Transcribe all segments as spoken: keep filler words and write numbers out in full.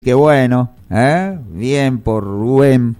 Qué bueno, ¿eh? Bien por Rubén.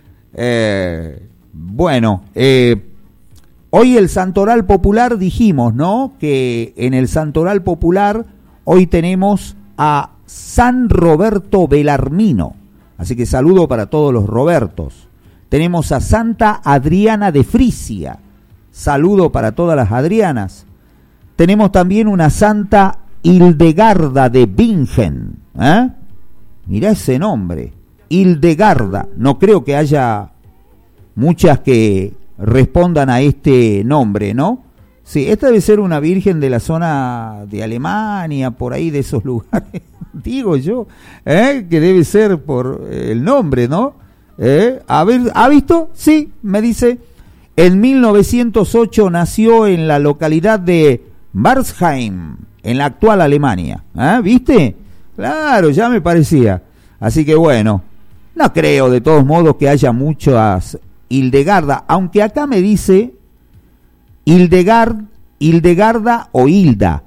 Eh, bueno, eh, hoy el Santoral Popular dijimos, ¿no? Que en el Santoral Popular hoy tenemos a San Roberto Belarmino. Así que saludo para todos los Robertos. Tenemos a Santa Adriana de Frisia. Saludo para todas las Adrianas. Tenemos también una Santa Hildegarda de Bingen, ¿eh? Mirá ese nombre, Hildegarda. No creo que haya muchas que respondan a este nombre, ¿no? Sí, esta debe ser una virgen de la zona de Alemania, por ahí de esos lugares, digo yo, ¿eh? Que debe ser por el nombre, ¿no? ¿Eh? A ver, ¿ha visto? Sí, me dice. En mil novecientos ocho nació en la localidad de Barsheim, en la actual Alemania. ¿Eh? ¿Viste? Claro, ya me parecía. Así que bueno, no creo de todos modos que haya muchas Hildegarda, aunque acá me dice Hildegard, Hildegarda o Hilda.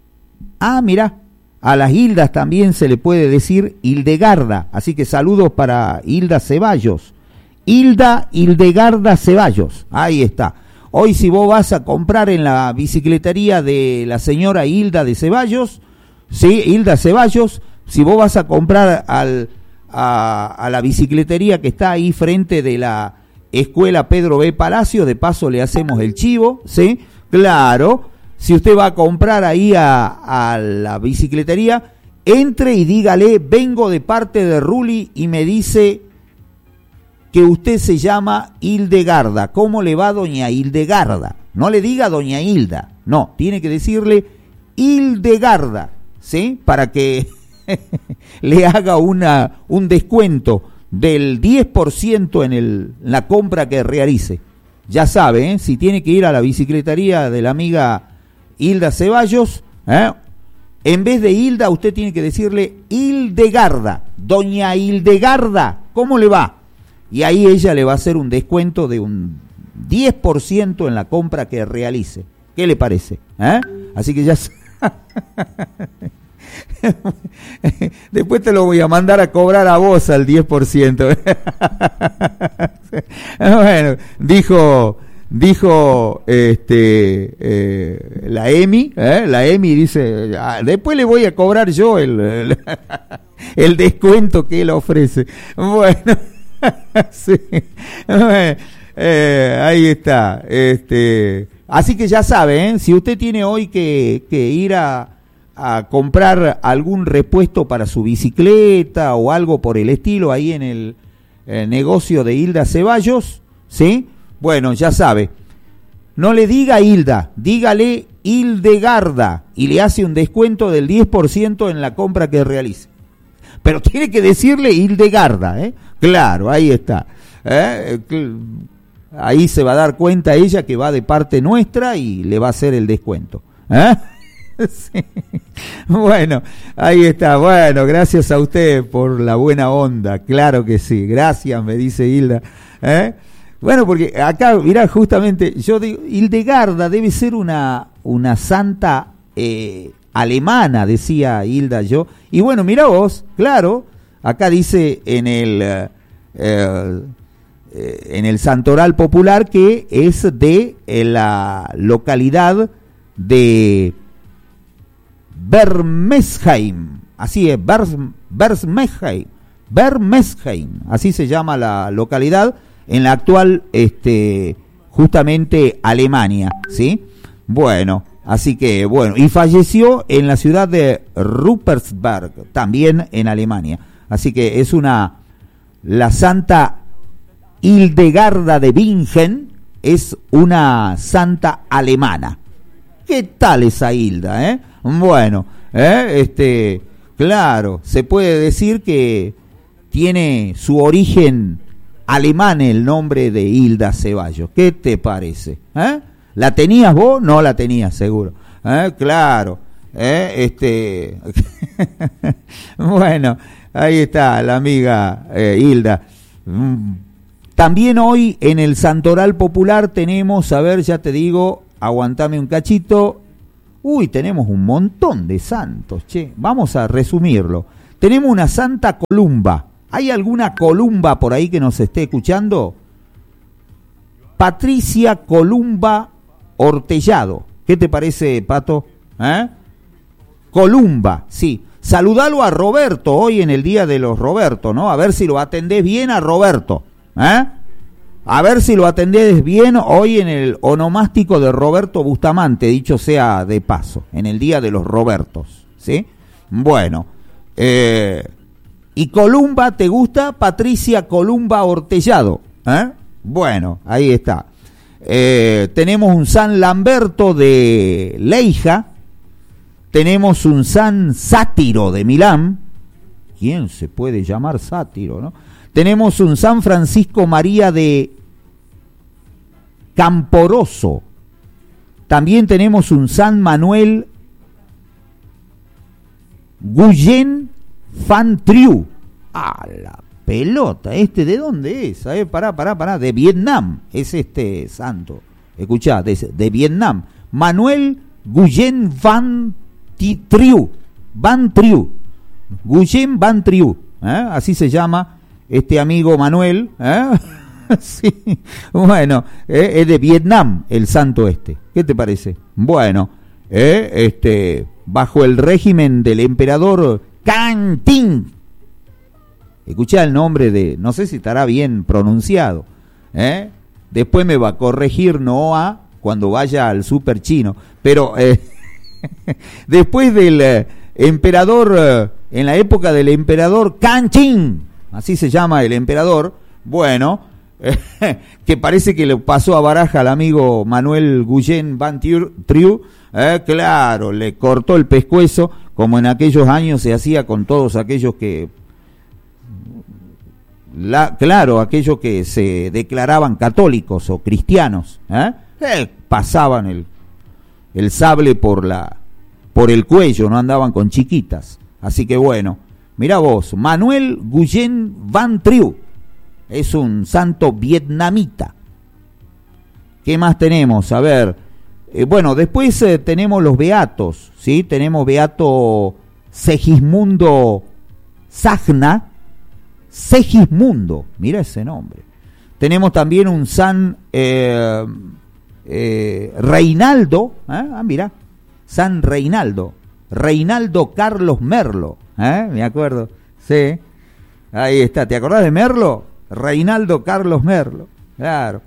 Ah, mira, a las Hildas también se le puede decir Hildegarda, así que saludos para Hilda Ceballos. Hilda Hildegarda Ceballos, ahí está. Hoy si vos vas a comprar en la bicicletería de la señora Hilda de Ceballos, sí, Hilda Ceballos, si vos vas a comprar al, a, a la bicicletería que está ahí frente de la escuela Pedro B. Palacio, de paso le hacemos el chivo, ¿sí? Claro, si usted va a comprar ahí a, a la bicicletería, entre y dígale, vengo de parte de Ruli y me dice que usted se llama Hildegarda. ¿Cómo le va doña Hildegarda? No le diga doña Hilda, no, tiene que decirle Hildegarda, ¿sí? Para que le haga una un descuento del diez por ciento en el, la compra que realice. Ya sabe, ¿eh? Si tiene que ir a la bicicletería de la amiga Hilda Ceballos, ¿eh? En vez de Hilda, usted tiene que decirle Hildegarda. Doña Hildegarda, ¿cómo le va? Y ahí ella le va a hacer un descuento de un diez por ciento en la compra que realice. ¿Qué le parece? ¿Eh? Así que ya... Después te lo voy a mandar a cobrar a vos al diez por ciento. Bueno, dijo dijo este eh, la Emi, ¿eh? La Emi dice, ah, después le voy a cobrar yo el, el, el descuento que él ofrece. Bueno, sí. Bueno, eh, ahí está. Este, así que ya sabe, ¿eh? Si usted tiene hoy que, que ir a a comprar algún repuesto para su bicicleta o algo por el estilo ahí en el, el negocio de Hilda Ceballos, ¿sí? Bueno, ya sabe, no le diga Hilda, dígale Hildegarda y le hace un descuento del diez por ciento en la compra que realice. Pero tiene que decirle Hildegarda, ¿eh? Claro, ahí está. ¿Eh? Ahí se va a dar cuenta ella que va de parte nuestra y le va a hacer el descuento. ¿Eh? Sí. Bueno, ahí está. Bueno, gracias a usted por la buena onda. Claro que sí. Gracias, me dice Hilda. ¿Eh? Bueno, porque acá, mirá, justamente, yo digo, Hildegarda debe ser una, una santa eh, alemana, decía Hilda yo. Y bueno, mirá vos, claro, acá dice en el, eh, eh, en el Santoral Popular que es de eh, la localidad de Bermesheim, así es, Bermesheim, Bermesheim, así se llama la localidad en la actual, este, justamente Alemania, ¿sí? Bueno, así que, bueno, y falleció en la ciudad de Ruppersberg, también en Alemania, así que es una, la santa Hildegarda de Bingen es una santa alemana. ¿Qué tal esa Hilda, eh? Bueno, ¿eh? este, claro, se puede decir que tiene su origen alemán el nombre de Hilda Ceballos. ¿Qué te parece? ¿Eh? ¿La tenías vos? No la tenías, seguro. ¿Eh? Claro. ¿Eh? Este, bueno, ahí está la amiga eh, Hilda. También hoy en el Santoral Popular tenemos, a ver, ya te digo, aguantame un cachito. Uy, tenemos un montón de santos, che. Vamos a resumirlo. tenemos una Santa Columba. ¿Hay alguna Columba por ahí que nos esté escuchando? Patricia Columba Hortellado. ¿Qué te parece, Pato? ¿Eh? Columba, sí. Saludalo a Roberto hoy en el día de los Roberto, ¿no? A ver si lo atendés bien a Roberto. ¿Eh? A ver si lo atendés bien hoy en el onomástico de Roberto Bustamante, dicho sea de paso, en el día de los Robertos, ¿sí? Bueno, eh, ¿y Columba te gusta? Patricia Columba Hortellado, ¿eh? Bueno, ahí está. Eh, tenemos un San Lamberto de Leija, tenemos un San Sátiro de Milán. ¿Quién se puede llamar Sátiro, no? Tenemos un San Francisco María de Camporoso. También tenemos un San Manuel Guyen Van Triu. ¡Ah, la pelota! ¿Este de dónde es? A ver, pará, pará, pará. De Vietnam es este santo. Escuchá, de, de Vietnam. Manuel Guyen Van Triu. Van Triu. Guyen Van Triu. ¿Eh? Así se llama este amigo Manuel. ¿Eh? Sí. Bueno, eh, es de Vietnam el santo este. ¿Qué te parece? Bueno, eh, este, bajo el régimen del emperador Can Tin. Escuchá el nombre de, no sé si estará bien pronunciado, ¿eh? Después me va a corregir Noah cuando vaya al super chino, pero eh, después del eh, emperador, eh, en la época del emperador Can Tin, así se llama el emperador, bueno, eh, que parece que le pasó a baraja al amigo Manuel Guyen Van Triu, eh, claro, le cortó el pescuezo, como en aquellos años se hacía con todos aquellos que La, claro, aquellos que se declaraban católicos o cristianos, ¿eh? Eh, pasaban el, el sable por la por el cuello, no andaban con chiquitas. Así que bueno, mirá vos, Manuel Guyen Van Triu es un santo vietnamita. ¿Qué más tenemos? A ver, eh, bueno, después eh, tenemos los beatos, ¿sí? Tenemos beato Segismundo Sagna. Segismundo, mira ese nombre. Tenemos también un San eh, eh, Reinaldo, ¿eh? Ah, mira, San Reinaldo, Reinaldo Carlos Merlo, ¿eh? Me acuerdo, sí, ahí está, ¿te acordás de Merlo? Reinaldo Carlos Merlo, claro.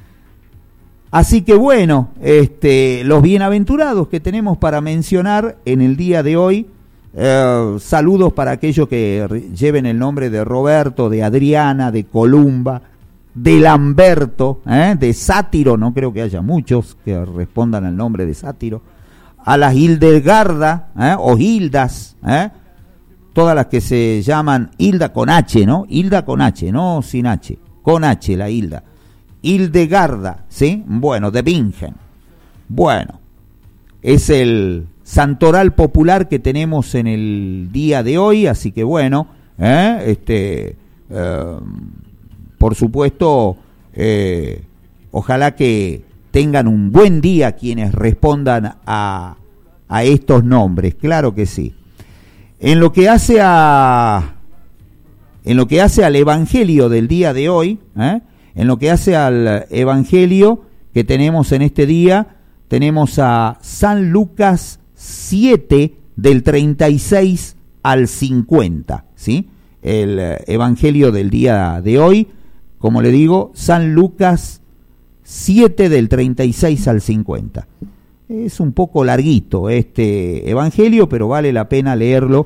Así que bueno, este, los bienaventurados que tenemos para mencionar en el día de hoy. Eh, saludos para aquellos que lleven el nombre de Roberto, de Adriana, de Columba, de Lamberto, ¿eh? De Sátiro, no creo que haya muchos que respondan al nombre de Sátiro, a las Hildegarda, ¿eh? O Hildas, ¿eh? Todas las que se llaman Hilda con H, ¿no? Hilda con H, no sin H, con H la Hilda. Hildegarda, ¿sí? Bueno, de Bingen. Bueno, es el santoral popular que tenemos en el día de hoy, así que bueno, ¿eh? este, eh, por supuesto, eh, ojalá que tengan un buen día quienes respondan a, a estos nombres, claro que sí. En lo que hace a, en lo que hace al evangelio del día de hoy, ¿eh? en lo que hace al evangelio que tenemos en este día, tenemos a San Lucas siete del treinta y seis al cincuenta, ¿sí? El eh, evangelio del día de hoy, como le digo, San Lucas siete del treinta y seis al cincuenta. Es un poco larguito este evangelio, pero vale la pena leerlo.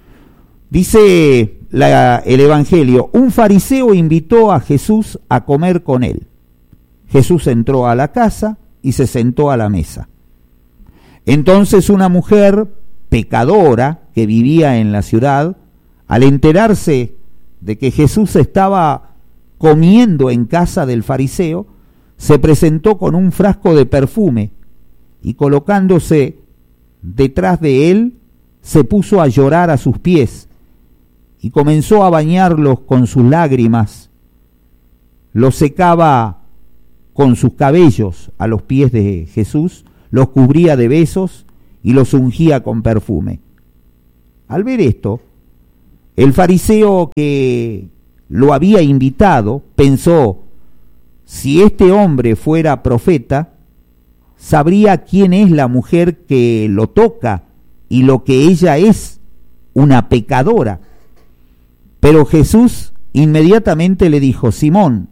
Dice la, el evangelio: un fariseo invitó a Jesús a comer con él. Jesús entró a la casa y se sentó a la mesa. Entonces una mujer pecadora que vivía en la ciudad, al enterarse de que Jesús estaba comiendo en casa del fariseo, se presentó con un frasco de perfume y colocándose detrás de él, se puso a llorar a sus pies y comenzó a bañarlos con sus lágrimas. Los secaba con sus cabellos a los pies de Jesús, los cubría de besos y los ungía con perfume. Al ver esto, El fariseo que lo había invitado pensó, si este hombre fuera profeta, sabría quién es la mujer que lo toca y lo que ella es, una pecadora. Pero Jesús inmediatamente le dijo, Simón,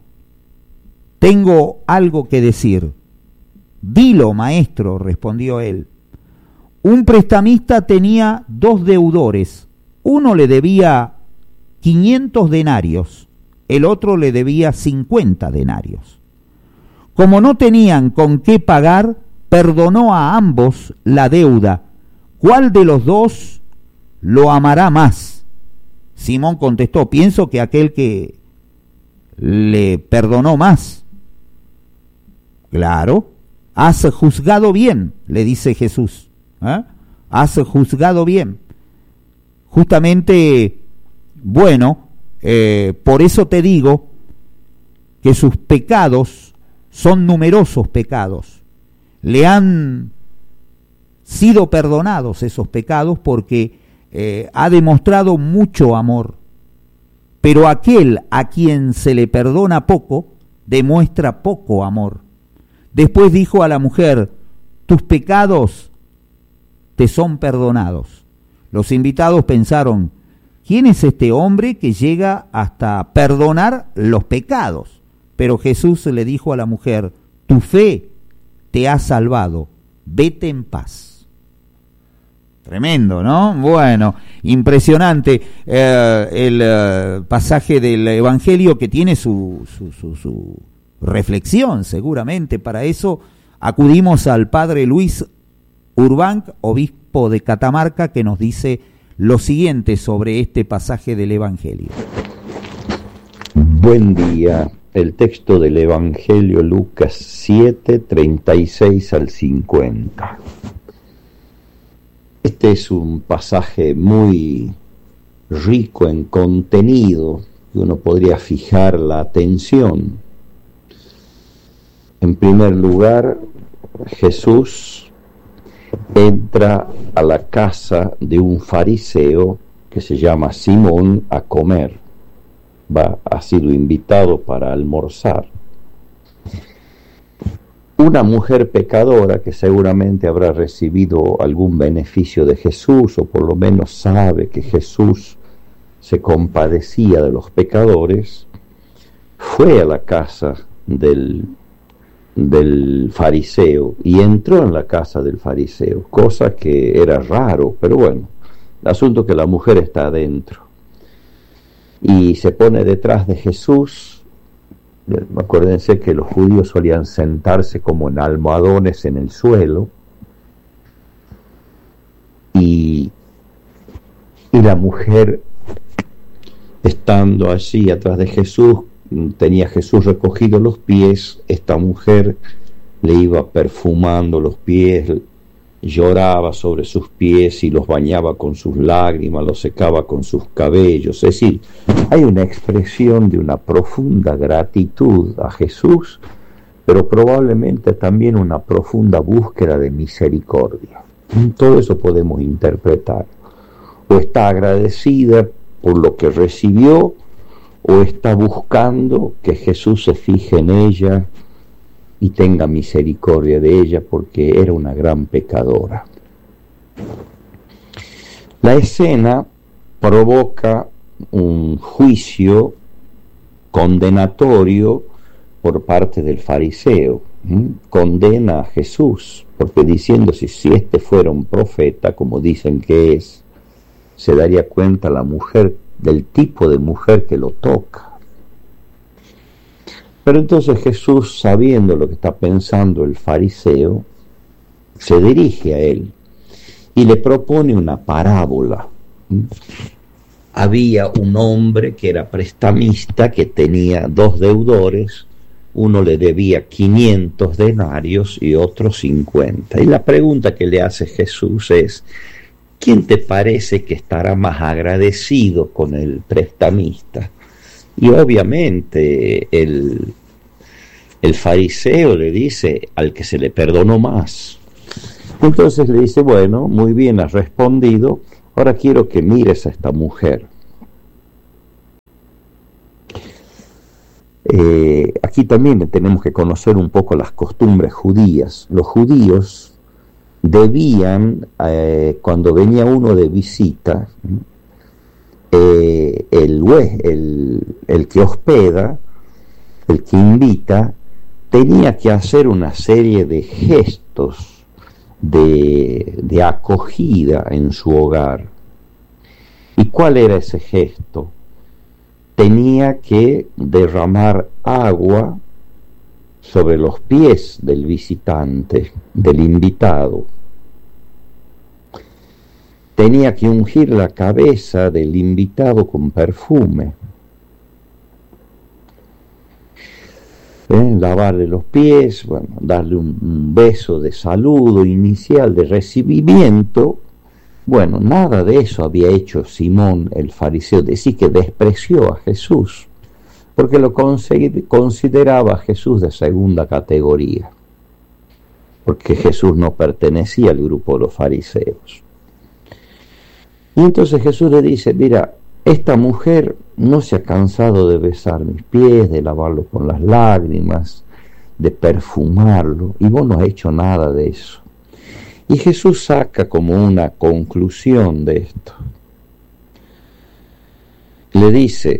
tengo algo que decir. Dilo, maestro, respondió él. Un prestamista tenía dos deudores. Uno le debía quinientos denarios, el otro le debía cincuenta denarios. Como no tenían con qué pagar, perdonó a ambos la deuda. ¿Cuál de los dos lo amará más? Simón contestó, pienso que aquel que le perdonó más. Claro, has juzgado bien, le dice Jesús. ¿Eh? Has juzgado bien. Justamente, bueno, eh, por eso te digo que sus pecados son numerosos pecados. Le han sido perdonados esos pecados porque eh, ha demostrado mucho amor. Pero aquel a quien se le perdona poco, demuestra poco amor. Después dijo a la mujer, tus pecados te son perdonados. Los invitados pensaron, ¿quién es este hombre que llega hasta perdonar los pecados? Pero Jesús le dijo a la mujer, tu fe te ha salvado, vete en paz. Tremendo, ¿no? Bueno, impresionante eh, el eh, pasaje del Evangelio que tiene su, su, su, su reflexión, seguramente. Para eso acudimos al padre Luis Urbanc, obispo de Catamarca, que nos dice lo siguiente sobre este pasaje del Evangelio. Buen día. El texto del Evangelio, Lucas siete, treinta y seis al cincuenta. Este es un pasaje muy rico en contenido, y uno podría fijar la atención. En primer lugar, Jesús entra a la casa de un fariseo que se llama Simón a comer. Va, ha sido invitado para almorzar. Una mujer pecadora que seguramente habrá recibido algún beneficio de Jesús, o por lo menos sabe que Jesús se compadecía de los pecadores, fue a la casa del, del fariseo y entró en la casa del fariseo, cosa que era raro, pero bueno, el asunto es que la mujer está adentro. Y se pone detrás de Jesús. Acuérdense que los judíos solían sentarse como en almohadones en el suelo. Y, y la mujer, estando allí atrás de Jesús, tenía Jesús recogido los pies. Esta mujer le iba perfumando los pies, lloraba sobre sus pies y los bañaba con sus lágrimas, los secaba con sus cabellos. Es decir, hay una expresión de una profunda gratitud a Jesús, pero probablemente también una profunda búsqueda de misericordia. Todo eso podemos interpretar. O está agradecida por lo que recibió, o está buscando que Jesús se fije en ella y tenga misericordia de ella, porque era una gran pecadora. La escena provoca un juicio condenatorio por parte del fariseo. ¿Mm? Condena a Jesús, porque diciendo si, si este fuera un profeta, como dicen que es, se daría cuenta la mujer del tipo de mujer que lo toca. Pero entonces Jesús, sabiendo lo que está pensando el fariseo, se dirige a él y le propone una parábola. Había un hombre que era prestamista, que tenía dos deudores, uno le debía quinientos denarios y otro cincuenta. Y la pregunta que le hace Jesús es, ¿quién te parece que estará más agradecido con el prestamista? Y obviamente el, el fariseo le dice al que se le perdonó más. Entonces le dice, bueno, muy bien, has respondido, ahora quiero que mires a esta mujer. Eh, aquí también tenemos que conocer un poco las costumbres judías. Los judíos debían, eh, cuando venía uno de visita, eh, el, el, el que hospeda, el que invita, tenía que hacer una serie de gestos de, de acogida en su hogar. ¿Y cuál era ese gesto? Tenía que derramar agua sobre los pies del visitante, del invitado. Tenía que ungir la cabeza del invitado con perfume. ¿Eh? Lavarle los pies, bueno, darle un, un beso de saludo inicial, de recibimiento. Bueno, nada de eso había hecho Simón el fariseo, decir que despreció a Jesús, porque lo consideraba a Jesús de segunda categoría, porque Jesús no pertenecía al grupo de los fariseos. Y entonces Jesús le dice, mira, esta mujer no se ha cansado de besar mis pies, de lavarlo con las lágrimas, de perfumarlo, y vos no has hecho nada de eso. Y Jesús saca como una conclusión de esto. Le dice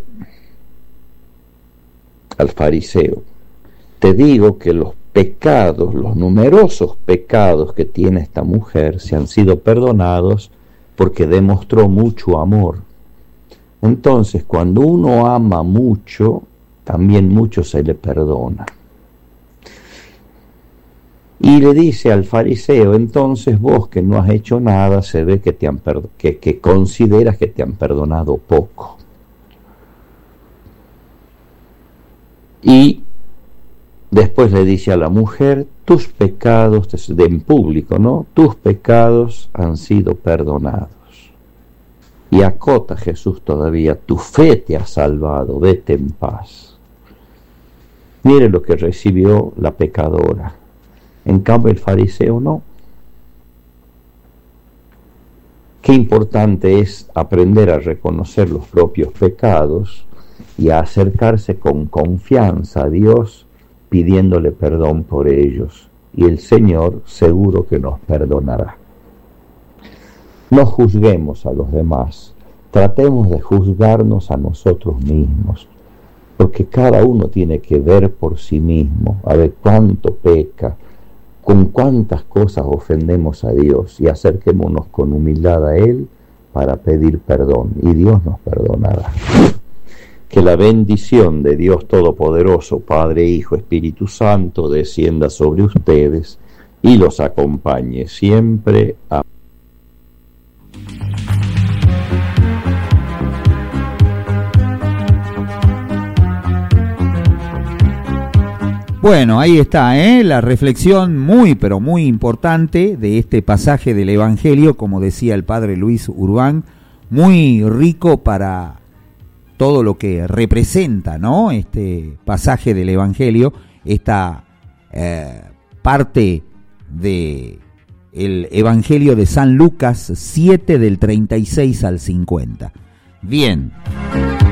al fariseo, te digo que los pecados, los numerosos pecados que tiene esta mujer se han sido perdonados porque demostró mucho amor. Entonces, cuando uno ama mucho, también mucho se le perdona. Y le dice al fariseo, entonces vos que no has hecho nada, se ve que, te han perdo- que, que consideras que te han perdonado poco. Y después le dice a la mujer, tus pecados, de en público, ¿no? Tus pecados han sido perdonados. Y acota Jesús todavía, tu fe te ha salvado, vete en paz. Mire lo que recibió la pecadora. En cambio el fariseo no. Qué importante es aprender a reconocer los propios pecados y a acercarse con confianza a Dios pidiéndole perdón por ellos. Y el Señor seguro que nos perdonará. No juzguemos a los demás, tratemos de juzgarnos a nosotros mismos, porque cada uno tiene que ver por sí mismo, a ver cuánto peca, con cuántas cosas ofendemos a Dios, y acerquémonos con humildad a Él para pedir perdón, y Dios nos perdonará. Que la bendición de Dios Todopoderoso, Padre, Hijo, Espíritu Santo, descienda sobre ustedes y los acompañe siempre. Amén. Bueno, ahí está, ¿eh? La reflexión muy, pero muy importante de este pasaje del Evangelio, como decía el padre Luis Urbán, muy rico para todo lo que representa, ¿no? Este pasaje del Evangelio, esta eh, parte de el Evangelio de San Lucas siete del treinta y seis al cincuenta. Bien.